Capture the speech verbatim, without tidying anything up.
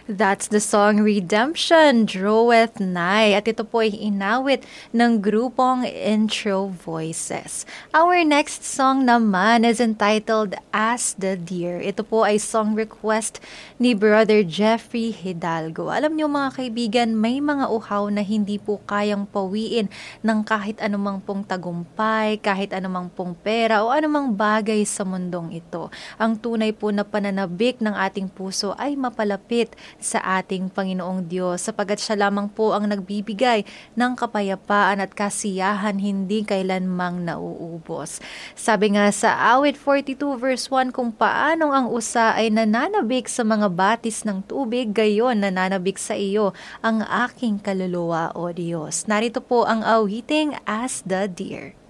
That's the song Redemption, Draweth Nigh. At ito po ay inawit ng grupong Intro Voices. Our next song naman is entitled As the Deer. Ito po ay song request ni Brother Jeffrey Hidalgo. Alam niyo mga kaibigan, may mga uhaw na hindi po kayang pawiin ng kahit anumang pong tagumpay, kahit anumang pong pera o anumang bagay sa mundong ito. Ang tunay po na pananabik ng ating puso ay mapalapit sa ating Panginoong Diyos sapagat siya lamang po ang nagbibigay ng kapayapaan at kasiyahan hindi kailanmang nauubos. Sabi nga sa awit forty-two verse one, kung paanong ang usa ay nananabik sa mga batis ng tubig, gayon nananabik sa iyo ang aking kaluluwa, O Diyos. Narito po ang awiting As the Deer.